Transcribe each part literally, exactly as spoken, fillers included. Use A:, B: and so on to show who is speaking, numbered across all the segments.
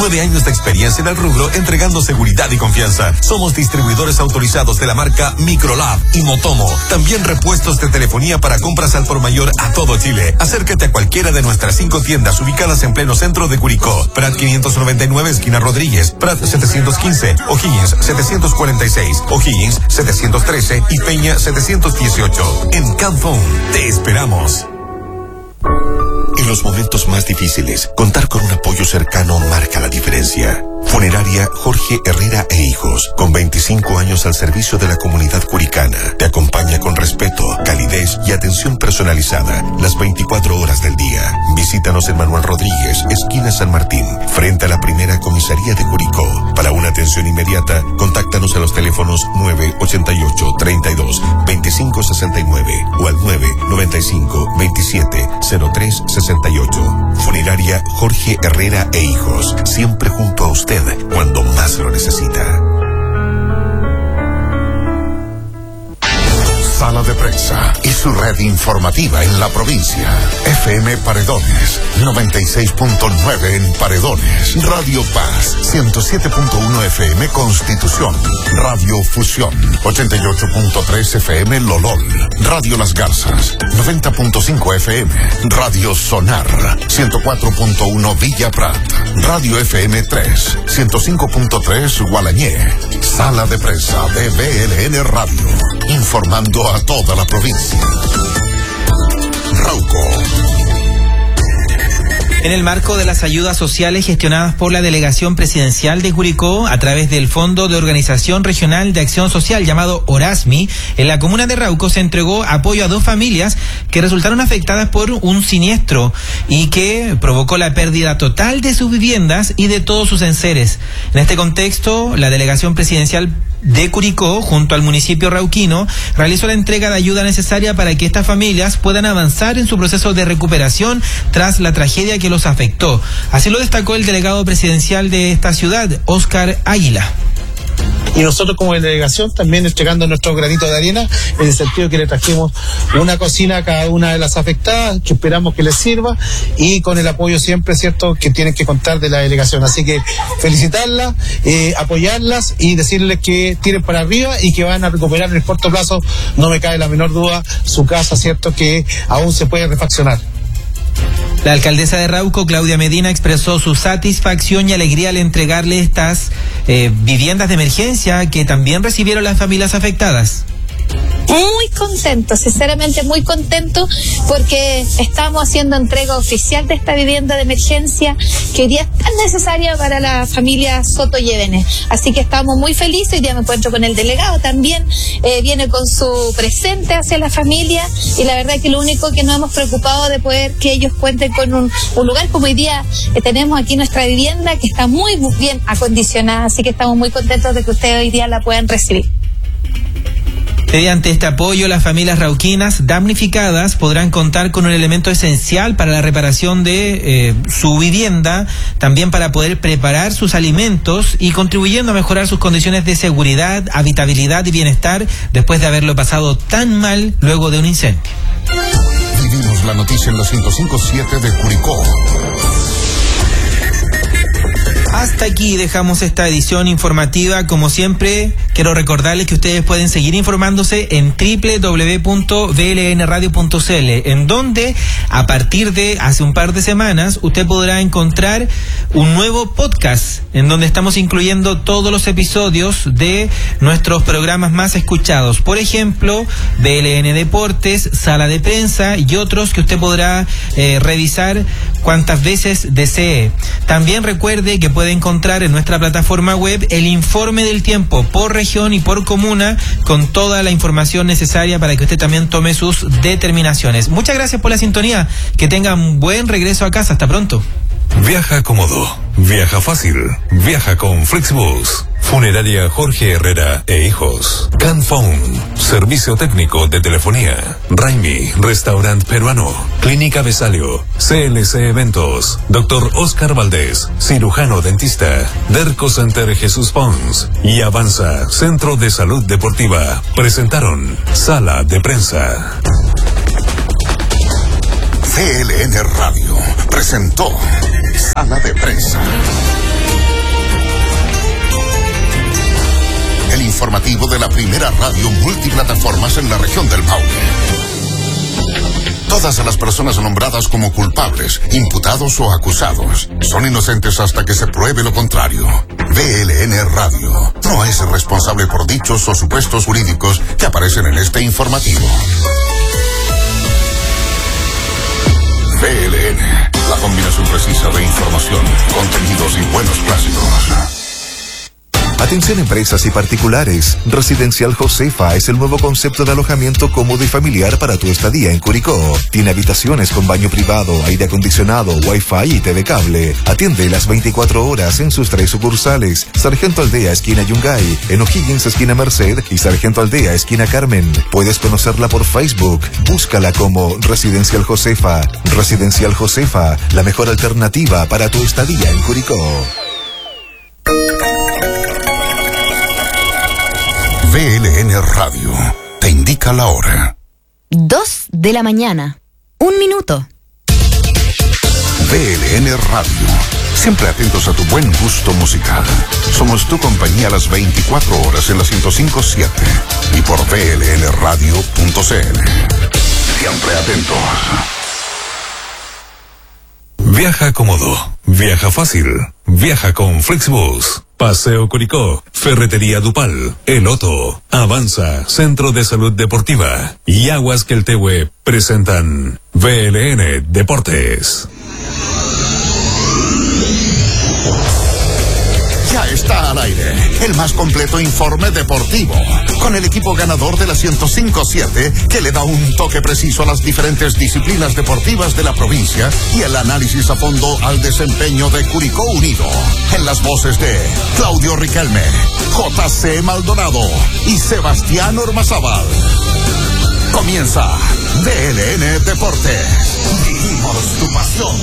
A: Nueve años de experiencia en el rubro, entregando seguridad y confianza. Somos distribuidores autorizados de la marca Microlab y Motomo. También repuestos de telefonía para compras al por mayor a todo Chile. Acércate a cualquiera de nuestras cinco tiendas ubicadas en pleno centro de Curicó. Prat quinientos noventa y nueve, esquina Rodríguez. Prat setecientos quince, O'Higgins setecientos cuarenta y seis, O'Higgins setecientos trece y Peña setecientos dieciocho. En Canfón te esperamos. En los momentos más difíciles, contar con un apoyo cercano marca la diferencia. Funeraria Jorge Herrera e Hijos, con veinticinco años al servicio de la comunidad curicana, te acompaña con respeto, calidez y atención personalizada las veinticuatro horas del día. Visítanos en Manuel Rodríguez, esquina San Martín, frente a la primera comisaría de Curicó. Para una atención inmediata, contáctanos a los teléfonos nueve ochenta y ocho, treinta y dos, veinticinco sesenta y nueve o al nueve noventa y cinco, veintisiete, cero tres sesenta y ocho. Funeraria Jorge Herrera e Hijos, siempre junto a usted cuando más lo necesita.
B: Sala de Prensa y su red informativa en la provincia. F M Paredones, noventa y seis punto nueve en Paredones. Radio Paz, ciento siete punto uno F M Constitución. Radio Fusión, ochenta y ocho punto tres F M Lolol. Radio Las Garzas, noventa punto cinco F M. Radio Sonar, ciento cuatro punto uno Villa Prat. Radio F M tres, ciento cinco punto tres Gualañé. Sala de Prensa de B L N Radio, informando a toda la provincia. Rauco.
C: En el marco de las ayudas sociales gestionadas por la Delegación Presidencial de Curicó a través del Fondo de Organización Regional de Acción Social llamado ORASMI, en la comuna de Rauco se entregó apoyo a dos familias que resultaron afectadas por un siniestro y que provocó la pérdida total de sus viviendas y de todos sus enseres. En este contexto, la Delegación Presidencial de Curicó, junto al municipio rauquino, realizó la entrega de ayuda necesaria para que estas familias puedan avanzar en su proceso de recuperación tras la tragedia que los afectó. Así lo destacó el delegado presidencial de esta ciudad, Óscar Águila.
D: Y nosotros como delegación también entregando nuestro granito de arena en el sentido que le trajimos una cocina a cada una de las afectadas, que esperamos que les sirva, y con el apoyo siempre, cierto, que tienen que contar de la delegación. Así que felicitarlas, eh, apoyarlas y decirles que tiren para arriba y que van a recuperar en el corto plazo, no me cabe la menor duda, su casa, cierto, que aún se puede refaccionar.
C: La alcaldesa de Rauco, Claudia Medina, expresó su satisfacción y alegría al entregarle estas eh, viviendas de emergencia que también recibieron las familias afectadas.
E: Muy contento, sinceramente muy contento, porque estamos haciendo entrega oficial de esta vivienda de emergencia que hoy día es tan necesaria para la familia Soto Llévenes. Así que estamos muy felices. Hoy día me encuentro con el delegado también, eh, viene con su presente hacia la familia, y la verdad que lo único que nos hemos preocupado de poder que ellos cuenten con un, un lugar, como hoy día eh, tenemos aquí nuestra vivienda que está muy bien acondicionada, así que estamos muy contentos de que ustedes hoy día la puedan recibir.
C: Mediante este apoyo, las familias rauquinas damnificadas podrán contar con un elemento esencial para la reparación de eh, su vivienda, también para poder preparar sus alimentos y contribuyendo a mejorar sus condiciones de seguridad, habitabilidad y bienestar después de haberlo pasado tan mal luego de un incendio.
B: Vivimos la noticia en la ciento cinco punto siete de Curicó.
C: Hasta aquí dejamos esta edición informativa. Como siempre, quiero recordarles que ustedes pueden seguir informándose en doble u doble u doble u punto b l n radio punto c l, en donde a partir de hace un par de semanas usted podrá encontrar un nuevo podcast en donde estamos incluyendo todos los episodios de nuestros programas más escuchados. Por ejemplo, B L N Deportes, Sala de Prensa y otros que usted podrá eh, revisar cuantas veces desee. También recuerde que puede encontrar en nuestra plataforma web el informe del tiempo por región y por comuna, con toda la información necesaria para que usted también tome sus determinaciones. Muchas gracias por la sintonía. Que tengan un buen regreso a casa. Hasta pronto.
A: Viaja cómodo, viaja fácil, viaja con Flixbus. Funeraria Jorge Herrera e Hijos. Canphone, servicio técnico de telefonía. Raimi, restaurante peruano. Clínica Besalio. C L C Eventos. Doctor Oscar Valdés, cirujano dentista. Derco Center Jesús Pons. Y Avanza, Centro de Salud Deportiva. Presentaron Sala de Prensa.
B: C L N Radio presentó Sala de Prensa. la primera radio multiplataformas en la región del Maule. Todas las personas nombradas como culpables, imputados o acusados son inocentes hasta que se pruebe lo contrario. V L N Radio no es responsable por dichos o supuestos jurídicos que aparecen en este informativo. V L N, la combinación precisa de información, contenidos y buenos clásicos.
F: Atención empresas y particulares. Residencial Josefa es el nuevo concepto de alojamiento cómodo y familiar para tu estadía en Curicó. Tiene habitaciones con baño privado, aire acondicionado, wifi y T V cable. Atiende las veinticuatro horas en sus tres sucursales. Sargento Aldea, esquina Yungay, en O'Higgins, esquina Merced y Sargento Aldea, esquina Carmen. Puedes conocerla por Facebook. Búscala como Residencial Josefa. Residencial Josefa, la mejor alternativa para tu estadía en Curicó.
B: V L N Radio te indica la hora.
G: Dos de la mañana. Un minuto.
B: V L N Radio. Siempre atentos a tu buen gusto musical. Somos tu compañía a las veinticuatro horas en la ciento cinco punto siete y por V L N radio punto c l. Siempre atentos.
A: Viaja cómodo, viaja fácil, viaja con Flixbus. Paseo Curicó, Ferretería Dupal, El Otto, Avanza, Centro de Salud Deportiva y Aguas Queltehue presentan V L N Deportes.
B: Ya está al aire el más completo informe deportivo, con el equipo ganador de la ciento cinco punto siete que le da un toque preciso a las diferentes disciplinas deportivas de la provincia y el análisis a fondo al desempeño de Curicó Unido. En las voces de Claudio Riquelme, J C Maldonado y Sebastián Ormazábal. Comienza V L N Deportes. Vivimos tu pasión.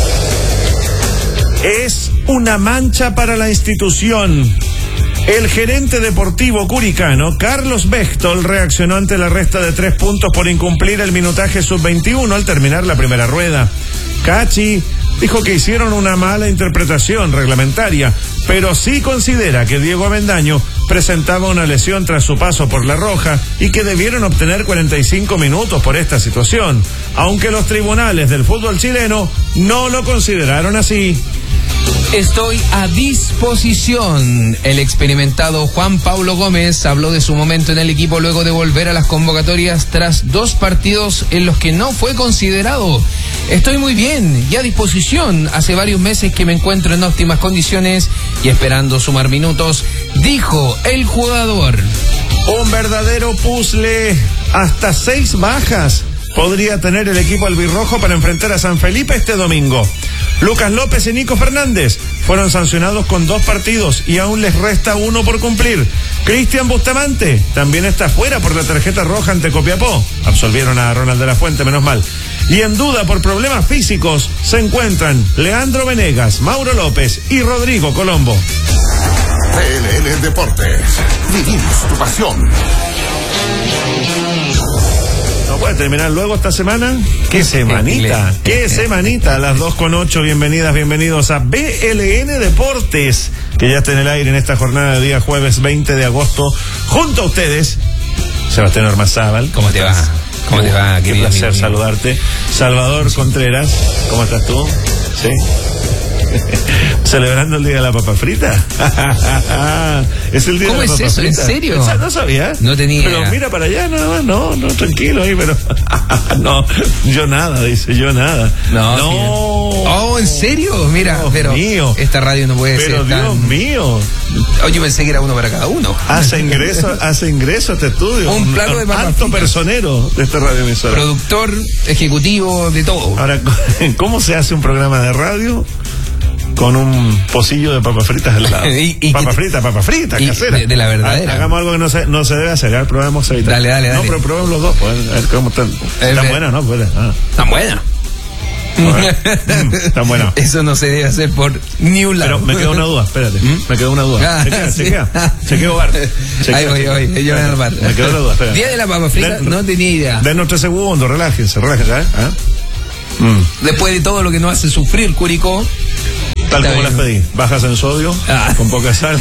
H: Es una mancha para la institución. El gerente deportivo curicano, Carlos Bechtol, reaccionó ante la resta de tres puntos por incumplir el minutaje sub veintiuno al terminar la primera rueda. Cachi dijo que hicieron una mala interpretación reglamentaria, pero sí considera que Diego Avendaño presentaba una lesión tras su paso por la roja y que debieron obtener cuarenta y cinco minutos por esta situación, aunque los tribunales del fútbol chileno no lo consideraron así.
I: Estoy a disposición. El experimentado Juan Paulo Gómez habló de su momento en el equipo luego de volver a las convocatorias tras dos partidos en los que no fue considerado. Estoy muy bien y a disposición. Hace varios meses que me encuentro en óptimas condiciones y esperando sumar minutos, dijo el jugador.
H: Un verdadero puzzle. Hasta seis bajas podría tener el equipo albirrojo para enfrentar a San Felipe este domingo. Lucas López y Nico Fernández fueron sancionados con dos partidos y aún les resta uno por cumplir. Cristian Bustamante también está fuera por la tarjeta roja ante Copiapó. Absolvieron a Ronald de la Fuente, menos mal. Y en duda por problemas físicos se encuentran Leandro Venegas, Mauro López y Rodrigo Colombo.
B: V L N Deportes. Vivimos tu pasión.
H: ¿No puede terminar luego esta semana? ¡Qué semanita! ¡Qué semanita! A las dos con ocho, bienvenidas, bienvenidos a V L N Deportes, que ya está en el aire en esta jornada de día jueves veinte de agosto, junto a ustedes, Sebastián Ormazábal.
I: ¿Cómo te va? ¿Cómo te va,
H: Qué
I: querido
H: placer
I: amigo?
H: saludarte. Salvador Contreras, ¿cómo estás tú? ¿Sí? ¿Celebrando el día de la papa frita? Es el día
I: ¿Cómo
H: de la
I: es
H: papa
I: eso? ¿En
H: frita.
I: serio?
H: ¿No sabías?
I: No tenía
H: Pero
I: idea.
H: mira para allá, nada más, no, no, tranquilo ahí, pero... no, yo nada, dice, yo nada.
I: No.
H: No.
I: sí. Oh, ¿en serio? Mira,
H: Dios
I: pero
H: mío.
I: esta radio no puede
H: Pero
I: ser
H: Dios
I: tan...
H: mío.
I: Oh, yo pensé que era uno para cada uno.
H: Hace ingreso, hace ingreso a este estudio.
I: Un plato de papas
H: alto
I: fritas.
H: personero de esta radioemisora.
I: Productor, ejecutivo, de todo.
H: Ahora, ¿cómo se hace un programa de radio con un pocillo de papas fritas al lado?
I: Y- y
H: papa
I: que-
H: frita, papa frita,
I: y
H: casera.
I: de- de la verdadera.
H: Ha- Hagamos algo que no se, no se debe hacer, ¿eh? Probemos ahorita.
I: Dale, dale, dale.
H: No, pero probemos los dos, pues, a ver cómo están. Están
I: ver.
H: buenas, ¿no? Pues, ah.
I: Tan buena.
H: Mm, Están buenas.
I: Eso no se debe hacer por ni un lado.
H: Pero me quedó una duda, espérate. Me quedó una duda.
I: Ah,
H: Chequea,
I: sí.
H: chequea. Chequeo bar. Chequea,
I: Ahí voy,
H: chequea.
I: voy, yo voy a armar.
H: Me quedó la duda, espérate.
I: Día de la papa frita,
H: Den-
I: no tenía idea.
H: Denos tres segundos, relájense, relájense, ¿eh? ¿Ah? Mm.
I: Después de todo lo que nos hace sufrir Curicó,
H: Tal
I: Está
H: como
I: bien.
H: las pedí. Bajas en sodio,
I: Ah.
H: con poca sal.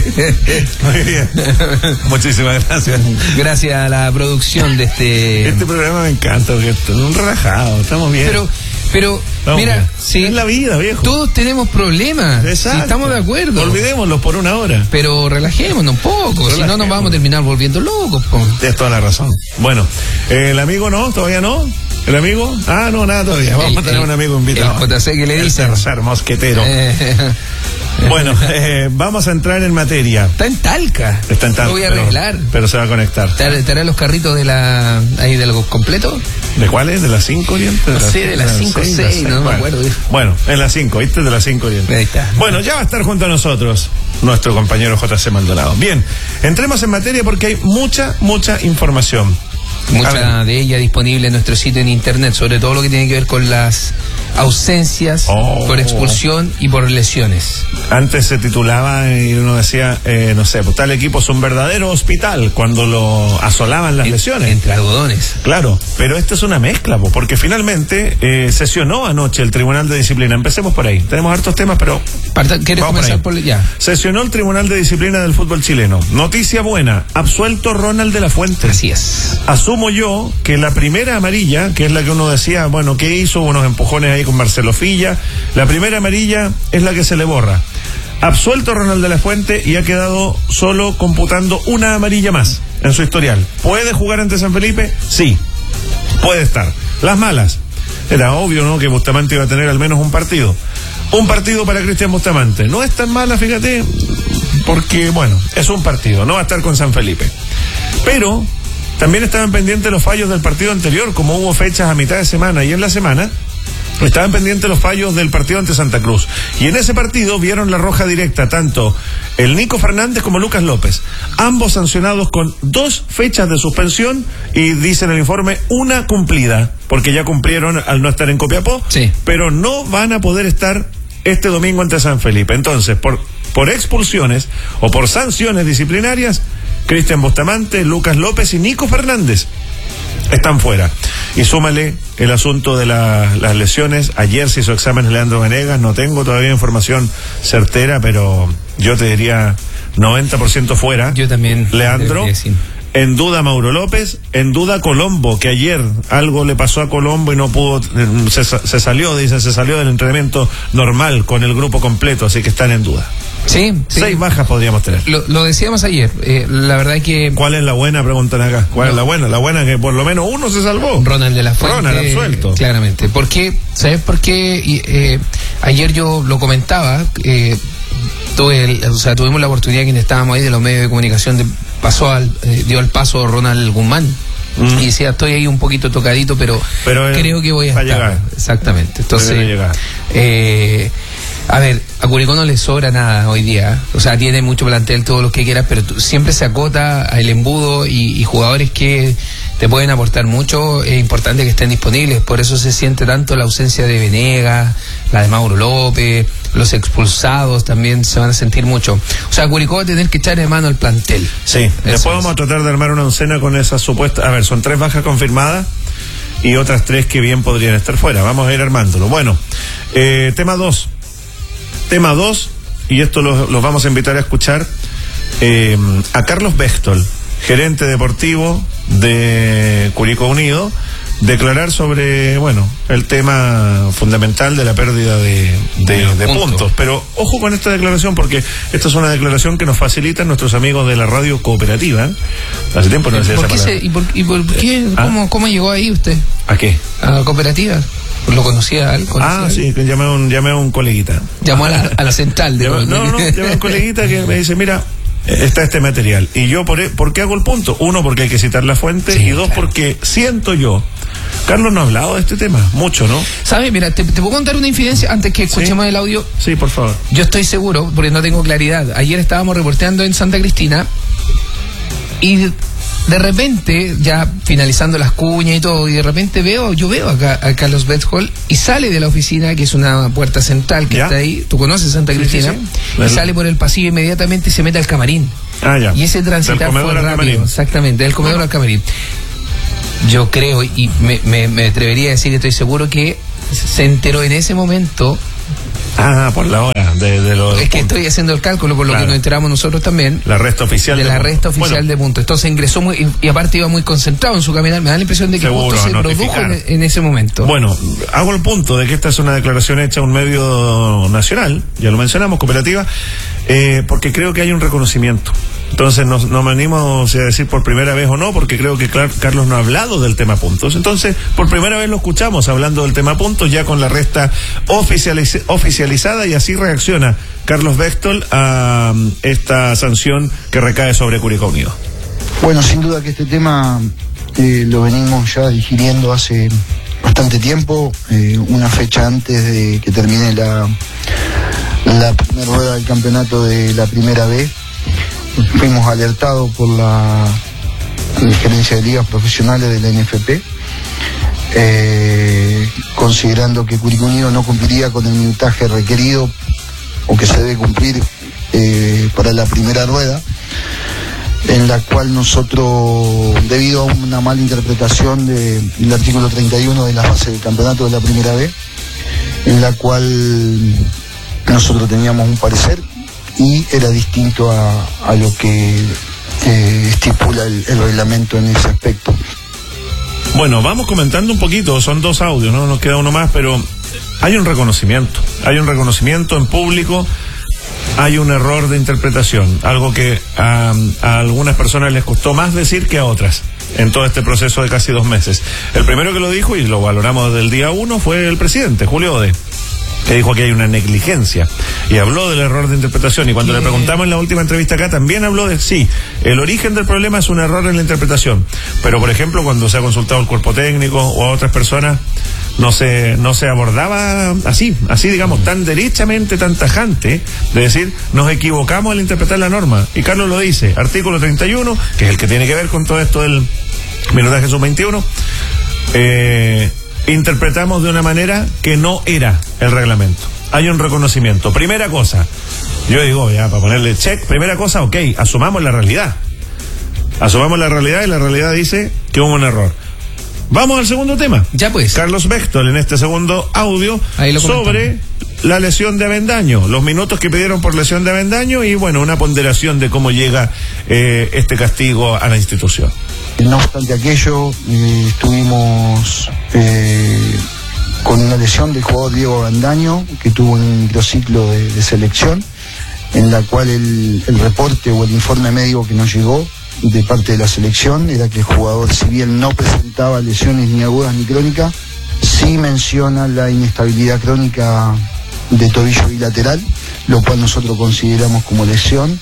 H: Muy bien. Muchísimas gracias.
I: Gracias a la producción de este...
H: Este programa me encanta, porque es un relajado, estamos bien.
I: Pero, pero,
H: Estamos
I: mira,
H: bien.
I: sí,
H: Es la vida, viejo.
I: todos tenemos problemas.
H: Exacto.
I: Sí, estamos de acuerdo.
H: Olvidémoslos por una hora.
I: Pero relajémonos un poco, si no nos vamos a terminar volviendo locos. Po.
H: Tienes toda la razón. Bueno, eh, el amigo no, todavía no. ¿El amigo? Ah, no, nada todavía. Vamos
I: El-
H: a tener
I: el-
H: un amigo invitado.
I: el J C que le
H: El
I: dicen.
H: tercer mosquetero.
I: Eh,
H: Bueno, eh, vamos a entrar en materia.
I: está en Talca.
H: Está en tal,
I: Lo voy a
H: pero-
I: arreglar.
H: Pero, se va a conectar.
I: ¿Te te hará los carritos de la ahí del completo?
H: ¿De cuáles? ¿De las cinco Oriente?
I: No sé, de las cinco o seis, no me acuerdo.
H: Bueno, en las cinco, ¿viste? De las cinco Oriente.
I: Ahí está.
H: Bueno, ya va a estar junto a nosotros nuestro compañero J C Maldonado. Bien, entremos en materia porque hay mucha, mucha información. A
I: Mucha
H: ver.
I: de ella disponible en nuestro sitio en internet, sobre todo lo que tiene que ver con las ausencias
H: Oh.
I: por expulsión y por lesiones.
H: Antes se titulaba y uno decía, eh, no sé, pues tal equipo es un verdadero hospital cuando lo asolaban las lesiones.
I: Entre algodones.
H: Claro, pero esta es una mezcla, po, porque finalmente eh, sesionó anoche el Tribunal de Disciplina. Empecemos por ahí. Tenemos hartos temas, pero
I: Parta- ¿Quieres
H: vamos
I: comenzar
H: por
I: por,
H: ahí.
I: ya?
H: Sesionó el Tribunal de Disciplina del fútbol chileno. Noticia buena, absuelto Ronald de la Fuente.
I: Así es.
H: Asumo yo que la primera amarilla, que es la que uno decía, bueno, ¿qué hizo? Unos empujones ahí con Marcelo Filla. La primera amarilla es la que se le borra. Absuelto Ronald de la Fuente y ha quedado solo computando una amarilla más en su historial. ¿Puede jugar ante San Felipe? Sí, puede estar. Las malas. Era obvio, ¿no?, que Bustamante iba a tener al menos un partido. Un partido para Cristian Bustamante. No es tan mala, fíjate, porque, bueno, es un partido, no va a estar con San Felipe. Pero también estaban pendientes los fallos del partido anterior, como hubo fechas a mitad de semana y en la semana estaban pendientes los fallos del partido ante Santa Cruz. Y en ese partido vieron la roja directa tanto el Nico Fernández como Lucas López. Ambos sancionados con dos fechas de suspensión y dice en el informe una cumplida, porque ya cumplieron al no estar en Copiapó,
I: Sí.
H: pero no van a poder estar este domingo ante San Felipe. Entonces, por, por expulsiones o por sanciones disciplinarias, Cristian Bustamante, Lucas López y Nico Fernández están fuera. Y súmale el asunto de la, las lesiones. Ayer se hizo exámenes Leandro Venegas. No tengo todavía información certera, pero yo te diría noventa por ciento fuera.
I: Yo también.
H: Leandro.
I: debería decir.
H: En duda Mauro López, en duda Colombo, que ayer algo le pasó a Colombo y no pudo, se, se salió, dicen, se salió del entrenamiento normal con el grupo completo, así que están en duda.
I: Sí, sí.
H: Seis bajas podríamos tener.
I: Lo, lo decíamos ayer. Eh, la verdad que
H: ¿Cuál es la buena? Preguntan acá. ¿Cuál es la buena? La buena que por lo menos uno se salvó.
I: Ronald de la Fuente.
H: Ronald absuelto.
I: Claramente. ¿Por qué? ¿Sabes por qué? Y, eh, ayer yo lo comentaba. Eh, tuve el- o sea, tuvimos la oportunidad, quienes estábamos ahí de los medios de comunicación, de, pasó al, eh, dio el paso Ronald Guzmán.
H: Mm.
I: Y decía, estoy ahí un poquito tocadito, pero,
H: Pero, eh,
I: creo que voy a
H: va a
I: estar.
H: llegar.
I: Exactamente. Entonces,
H: Debe llegar.
I: eh, a ver, a Curicó no le sobra nada hoy día. O sea, tiene mucho plantel, todo lo que quieras, pero tú- siempre se acota al embudo y, y jugadores que te pueden aportar mucho. Es importante que estén disponibles. Por eso se siente tanto la ausencia de Venegas, la de Mauro López, los expulsados también se van a sentir mucho. O sea, Curicó va a tener que echar de mano el plantel.
H: Sí,
I: Eso
H: después vamos
I: es.
H: a tratar de armar una oncena con esas supuestas. A ver, son tres bajas confirmadas y otras tres que bien podrían estar fuera. Vamos a ir armándolo. Bueno, eh, tema dos. Tema dos, y esto los, los vamos a invitar a escuchar eh, a Carlos Bechtold, gerente deportivo de Curicó Unido, declarar sobre, bueno, el tema fundamental de la pérdida de, de,
I: De los
H: de
I: puntos.
H: puntos. Pero ojo con esta declaración, porque esta es una declaración que nos facilitan nuestros amigos de la radio cooperativa. Hace tiempo no decía
I: ¿Por
H: esa
I: qué
H: palabra.
I: se- y por, y por qué?
H: ¿Ah?
I: ¿Cómo, ¿Cómo llegó ahí usted?
H: ¿A qué?
I: ¿A la cooperativa? ¿Lo conocía a él? ¿Conocía
H: Ah,
I: a él?
H: sí, que llamé a un, llamé a un coleguita.
I: Llamó a la, a la central de
H: Llamé- no, no, llamé a un coleguita que me dice, mira, eh, está este material. Y yo, por, e- ¿por qué hago el punto? Uno, porque hay que citar la fuente.
I: Sí,
H: y dos,
I: claro.
H: porque siento yo. Carlos no ha hablado de este tema, mucho, ¿no?
I: ¿Sabes? Mira, te, te puedo contar una infidencia antes que escuchemos
H: Sí.
I: el audio.
H: Sí, por favor.
I: Yo estoy seguro, porque no tengo claridad. Ayer estábamos reporteando en Santa Cristina y de repente, ya finalizando las cuñas y todo, y de repente veo, yo veo acá a Carlos Bechtold y sale de la oficina, que es una puerta central que
H: ¿Ya?
I: está ahí. Tú conoces Santa
H: Sí,
I: Cristina.
H: sí, sí.
I: Y
H: Bueno.
I: sale por el pasillo inmediatamente y se mete al camarín.
H: Ah, ya.
I: Y ese transitar
H: Del comedor
I: fue
H: al
I: rápido.
H: camarín.
I: Exactamente, del comedor al camarín. Yo creo, y me, me, me atrevería a decir que estoy seguro que se enteró en ese momento
H: Ah, por la hora de, de los
I: Es que
H: puntos.
I: estoy haciendo el cálculo por lo
H: Claro.
I: que nos enteramos nosotros también.
H: La resta oficial
I: de,
H: de
I: la
H: puntos.
I: resta oficial
H: Bueno.
I: de puntos. Entonces ingresó muy, y, y aparte iba muy concentrado en su caminar. Me da la impresión de que
H: Seguro,
I: justo se
H: a
I: produjo
H: notificar.
I: en, en ese momento.
H: Bueno, hago el punto de que esta es una declaración hecha a un medio nacional, ya lo mencionamos, cooperativa, eh, porque creo que hay un reconocimiento. Entonces no, no me animo si a decir por primera vez o no, porque creo que Clar- Carlos no ha hablado del tema puntos. Entonces, por primera vez lo escuchamos hablando del tema puntos, ya con la resta oficializ- oficializada, y así reacciona Carlos Bechtold a um, esta sanción que recae sobre Curicó Unido.
J: Bueno, sin duda que este tema eh, lo venimos ya digiriendo hace bastante tiempo, eh, una fecha antes de que termine la, la primera rueda del campeonato de la primera B. Fuimos alertados por la, la gerencia de ligas profesionales de la N F P, eh, considerando que Curicó Unido no cumpliría con el minutaje requerido o que se debe cumplir eh, para la primera rueda, en la cual nosotros, debido a una mala interpretación de- del artículo treinta y uno de las bases del campeonato de la primera B, en la cual nosotros teníamos un parecer y era distinto a, a lo que eh, estipula el, el reglamento en ese aspecto.
H: Bueno, vamos comentando un poquito, son dos audios, ¿no? Nos queda uno más, pero hay un reconocimiento, hay un reconocimiento en público, hay un error de interpretación, algo que a, a algunas personas les costó más decir que a otras en todo este proceso de casi dos meses. El primero que lo dijo, y lo valoramos desde el día uno, fue el presidente, Julio Ode, que dijo que hay una negligencia y habló del error de interpretación, y cuando le preguntamos en la última entrevista acá también habló de sí, el origen del problema es un error en la interpretación, pero por ejemplo cuando se ha consultado al cuerpo técnico o a otras personas no se no se abordaba así, así digamos, tan derechamente, tan tajante, de decir nos equivocamos al interpretar la norma, y Carlos lo dice, artículo treinta y uno, que es el que tiene que ver con todo esto del minutaje sub veintiuno, eh interpretamos de una manera que no era el reglamento. Hay un reconocimiento. Primera cosa, yo digo, ya, para ponerle check, primera cosa, ok, asumamos la realidad. Asumamos la realidad, y la realidad dice que hubo un error. Vamos al segundo tema.
I: Ya pues.
H: Carlos Bechtold en este segundo audio sobre la lesión de Avendaño, los minutos que pidieron por lesión de Avendaño, y bueno, una ponderación de cómo llega eh, este castigo a la institución.
J: No obstante aquello, eh, estuvimos eh, con una lesión del jugador Diego Avendaño, que tuvo un microciclo de, de selección, en la cual el, el reporte o el informe médico que nos llegó de parte de la selección era que el jugador, si bien no presentaba lesiones ni agudas ni crónicas, sí menciona la inestabilidad crónica de tobillo bilateral, lo cual nosotros consideramos como lesión,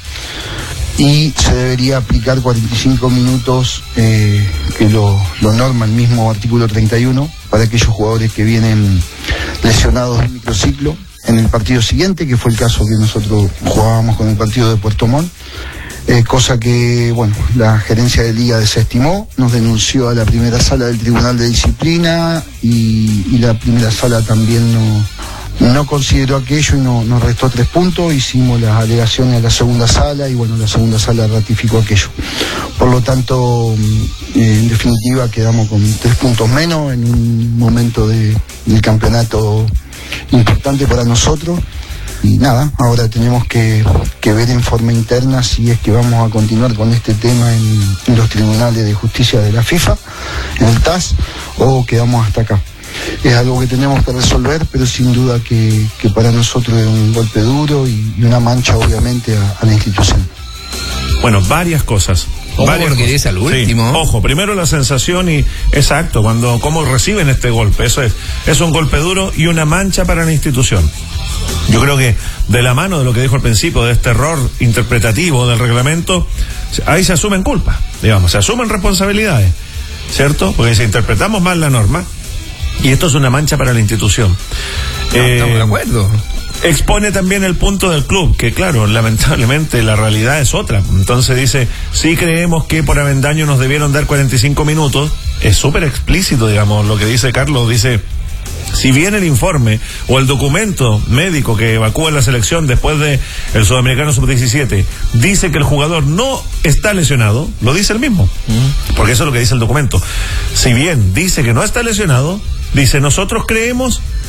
J: y se debería aplicar cuarenta y cinco minutos, eh, que lo, lo norma el mismo artículo treinta y uno, para aquellos jugadores que vienen lesionados de microciclo en el partido siguiente, que fue el caso que nosotros jugábamos con el partido de Puerto Montt. Eh, cosa que, bueno, la gerencia de liga desestimó, nos denunció a la primera sala del Tribunal de Disciplina, y, y la primera sala también no, no consideró aquello y no, nos restó tres puntos. Hicimos las alegaciones a la segunda sala y, bueno, la segunda sala ratificó aquello. Por lo tanto, eh, en definitiva, quedamos con tres puntos menos en un momento de, del campeonato importante para nosotros. Y nada, ahora tenemos que, que ver en forma interna si es que vamos a continuar con este tema en, en los tribunales de justicia de la FIFA, en el T A S, o quedamos hasta acá. Es algo que tenemos que resolver, pero sin duda que, que para nosotros es un golpe duro y, y una mancha obviamente a, a la institución.
H: Bueno, varias cosas.
I: Ojo,
H: varias
I: porque
H: cosas.
I: dice al último.
H: Sí. Ojo, primero la sensación y exacto, cuando cómo reciben este golpe, eso es, es un golpe duro y una mancha para la institución. Yo creo que de la mano de lo que dijo al principio, de este error interpretativo del reglamento, ahí se asumen culpas, digamos, se asumen responsabilidades, ¿cierto? Porque si interpretamos mal la norma, y esto es una mancha para la institución.
I: No, eh, estamos de acuerdo.
H: Expone también el punto del club, que claro, lamentablemente la realidad es otra. Entonces dice, sí creemos que por Avendaño nos debieron dar cuarenta y cinco minutos, es súper explícito, digamos, lo que dice Carlos, dice, si bien el informe o el documento médico que evacúa la selección después de el Sudamericano sub diecisiete dice que el jugador no está lesionado, lo dice el mismo, mm. porque eso es lo que dice el documento. Si bien dice que no está lesionado, dice, nosotros creemos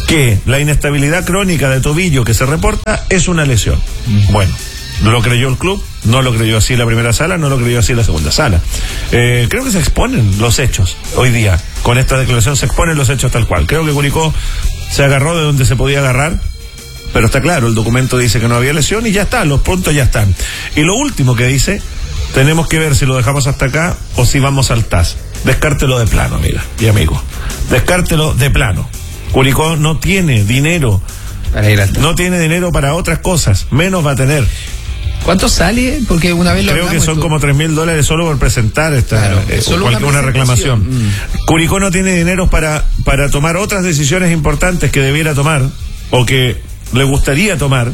H: que la inestabilidad crónica de tobillo que se reporta es una lesión. Mm. Bueno, lo creyó el club, no lo creyó así la primera sala, no lo creyó así la segunda sala. Eh, creo que se exponen los hechos hoy día. Con esta declaración se exponen los hechos tal cual. Creo que Curicó se agarró de donde se podía agarrar, pero está claro, el documento dice que no había lesión y ya está, los puntos ya están. Y lo último que dice, tenemos que ver si lo dejamos hasta acá o si vamos al T A S. Descártelo de plano, amiga y amigo. Descártelo de plano. Curicó no tiene dinero para ir al T A S. No tiene dinero para otras cosas, menos va a tener.
I: ¿Cuánto sale? Porque una vez lo
H: Creo que son como tres mil dólares solo por presentar esta
I: claro,
H: eh,
I: solo
H: cualquier una, una reclamación. Mm. Curicó no tiene dinero para, para tomar otras decisiones importantes que debiera tomar o que le gustaría tomar,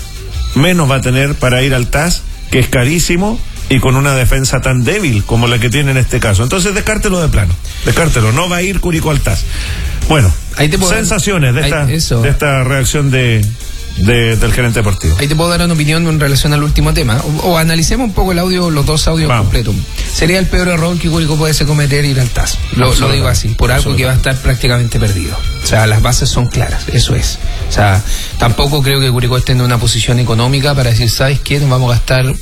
H: menos va a tener para ir al T A S, que es carísimo y con una defensa tan débil como la que tiene en este caso. Entonces descártelo de plano, descártelo, no va a ir Curicó al T A S. Bueno, ahí te puedo sensaciones dar, de, esta, de esta reacción de... De, del gerente deportivo.
I: Ahí te puedo dar una opinión en relación al último tema. O, o analicemos un poco el audio, los dos audios Vamos. completos. Sería el peor error que Curicó puede cometer ir al T A S. Lo, lo digo así, por algo que va a estar prácticamente perdido. O sea, las bases son claras, eso es. O sea, tampoco creo que Curicó esté en una posición económica para decir, ¿sabes qué? Nos vamos a gastar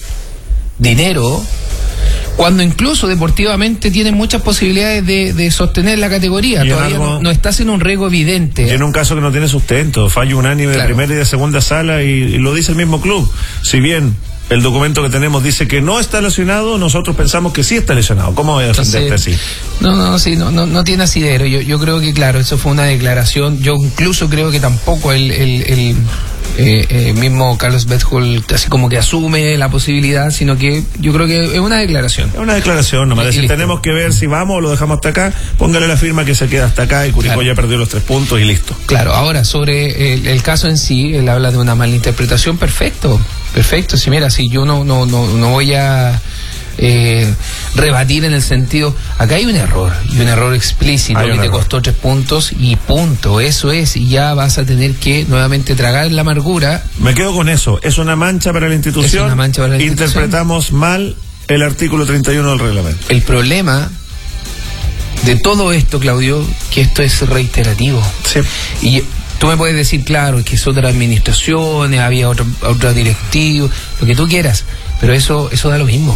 I: dinero, cuando incluso deportivamente tienen muchas posibilidades de, de sostener la categoría. Todavía algo, no, no estás en un riesgo evidente.
H: Y en un caso que no tiene sustento, fallo unánime claro. de primera y de segunda sala, y, y lo dice el mismo club. Si bien el documento que tenemos dice que no está lesionado, nosotros pensamos que sí está lesionado. ¿Cómo voy a defenderte así?
I: No, no, sí, no, no, no tiene asidero. Yo, yo creo que, claro, eso fue una declaración. Yo incluso creo que tampoco el... el, el Eh, eh, mismo Carlos Bethel así como que asume la posibilidad, sino que yo creo que es una declaración.
H: Es una declaración, nomás. Decir, tenemos que ver si vamos o lo dejamos hasta acá, póngale la firma que se queda hasta acá y Curicó claro. ya perdió los tres puntos y listo.
I: Claro, ahora sobre el, el caso en sí, él habla de una malinterpretación, perfecto, perfecto. Si mira, si yo no, no, no, no voy a Eh, rebatir en el sentido, acá hay un error y un error explícito que te error. costó tres puntos y punto, eso es, y ya vas a tener que nuevamente tragar la amargura.
H: Me quedo con eso, es una mancha para la institución,
I: es una mancha para la institución.
H: Interpretamos mal el artículo treinta y uno del reglamento.
I: El problema de todo esto, Claudio, que esto es reiterativo.
H: Sí.
I: Y tú me puedes decir, claro, que es otra administración, había otro, otro directivo, lo que tú quieras, pero eso, eso da lo mismo.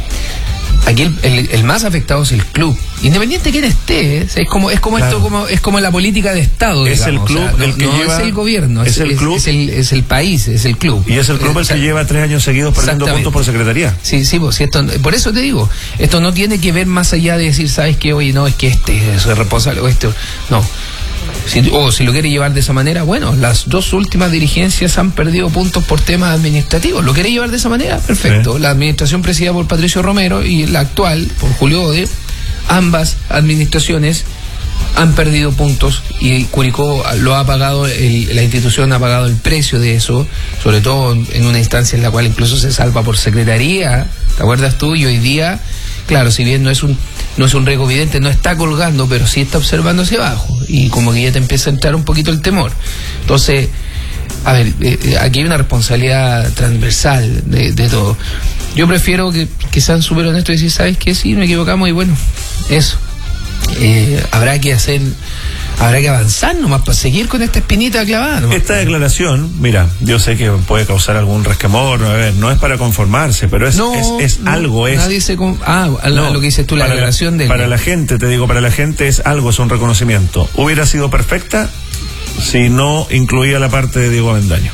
I: Aquí el, el, el más afectado es el club, independiente de quién esté, ¿eh? es como es como claro. esto como es como la política de Estado,
H: es
I: digamos,
H: el club,
I: o sea,
H: el
I: no,
H: que
I: no
H: lleva,
I: es el gobierno,
H: es,
I: es el club, es, es el es el país, es el club,
H: y es el club el que lleva tres años seguidos perdiendo puntos por secretaría.
I: Sí, sí, pues, esto, por eso te digo, esto no tiene que ver más allá de decir, sabes que oye no es que este es el responsable o este, no. Si, o si lo quiere llevar de esa manera, bueno, las dos últimas dirigencias han perdido puntos por temas administrativos. ¿Lo quiere llevar de esa manera? Perfecto. Sí. La administración presidida por Patricio Romero y la actual por Julio Ode, ambas administraciones han perdido puntos y Curicó lo ha pagado, el, la institución ha pagado el precio de eso, sobre todo en una instancia en la cual incluso se salva por secretaría, ¿te acuerdas tú? Y hoy día, claro, si bien no es un no es un riesgo evidente, no está colgando, pero sí está observando hacia abajo y como que ya te empieza a entrar un poquito el temor. Entonces, a ver, eh, aquí hay una responsabilidad transversal de, de todo. Yo prefiero que, que sean súper honestos y decir, ¿sabes qué? Sí, nos equivocamos y bueno, eso. Eh, habrá que hacer, habrá que avanzar nomás para seguir con esta espinita clavada. Nomás.
H: Esta declaración, mira, yo sé que puede causar algún resquemor, a ver, no es para conformarse, pero es,
I: no,
H: es, es
I: no,
H: algo, es.
I: Nadie se con... Ah, no, lo que dices tú, la declaración de.
H: Para la gente, te digo, para la gente es algo, es un reconocimiento. Hubiera sido perfecta si no incluía la parte de Diego Avendaño,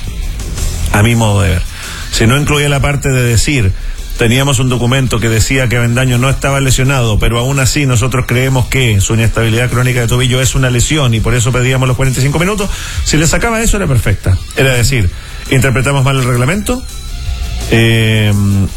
H: a mi modo de ver. Si no incluía la parte de decir, teníamos un documento que decía que Avendaño no estaba lesionado, pero aún así nosotros creemos que su inestabilidad crónica de tobillo es una lesión y por eso pedíamos los cuarenta y cinco minutos. Si le sacaba eso era perfecta. Era decir, interpretamos mal el reglamento, eh,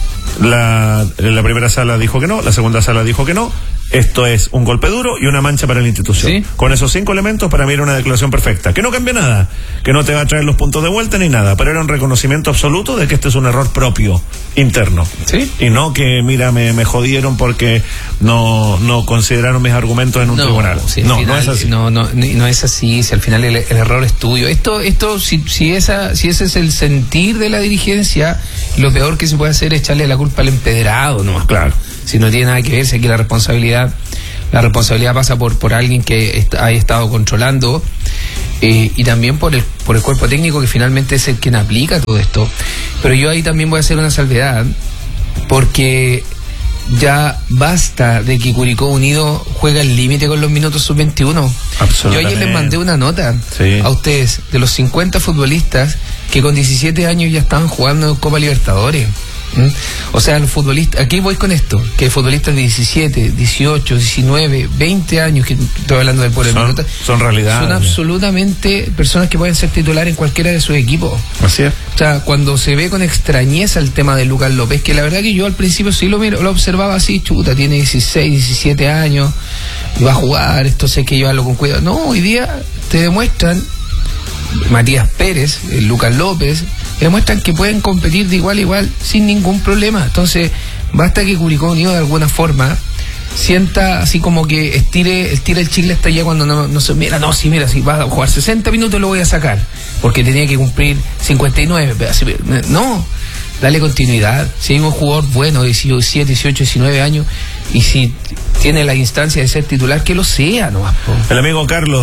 H: la, la primera sala dijo que no, la segunda sala dijo que no. Esto es un golpe duro y una mancha para la institución. ¿Sí? Con esos cinco elementos, para mí era una declaración perfecta. Que no cambia nada, que no te va a traer los puntos de vuelta ni nada, pero era un reconocimiento absoluto de que este es un error propio, interno.
I: ¿Sí?
H: Y no que, mira, me, me jodieron porque no, no consideraron mis argumentos en un
I: no,
H: tribunal.
I: Si
H: no,
I: final,
H: no es así.
I: No, no, no es así, si al final el, el error es tuyo. Esto, esto si, si, esa, si ese es el sentir de la dirigencia, lo peor que se puede hacer es echarle la culpa al empedrado, nomás.
H: Claro.
I: Si no tiene nada que ver, si aquí la responsabilidad la responsabilidad pasa por por alguien que est- ha estado controlando eh, y también por el, por el cuerpo técnico que finalmente es el quien aplica todo esto. Pero yo ahí también voy a hacer una salvedad, porque ya basta de que Curicó Unido juega el límite con los minutos sub veintiuno. Yo ayer les mandé una nota sí. a ustedes de los cincuenta futbolistas que con diecisiete años ya estaban jugando en Copa Libertadores. ¿Mm? O sea, los futbolistas, aquí voy con esto, que futbolistas de diecisiete, dieciocho, diecinueve, veinte años, que estoy hablando del pueblo
H: son,
I: de
H: son realidad.
I: Son absolutamente personas que pueden ser titulares en cualquiera de sus equipos.
H: Así es.
I: O sea, cuando se ve con extrañeza el tema de Lucas López, que la verdad que yo al principio sí lo, lo observaba así, chuta, tiene dieciséis, diecisiete años, y va a jugar, esto sé que llevarlo con cuidado. No, hoy día te demuestran, Matías Pérez, Lucas López, demuestran que pueden competir de igual a igual sin ningún problema. Entonces, basta que Curicó Unido de alguna forma sienta así como que estire, estire el chicle hasta allá cuando no, no se mira, no, si mira, si va a jugar sesenta minutos lo voy a sacar, porque tenía que cumplir cincuenta y nueve, no, dale continuidad. Si hay un jugador bueno de diecisiete, dieciocho, diecinueve años, y si tiene la instancia de ser titular, que lo sea nomás.
H: El amigo Carlos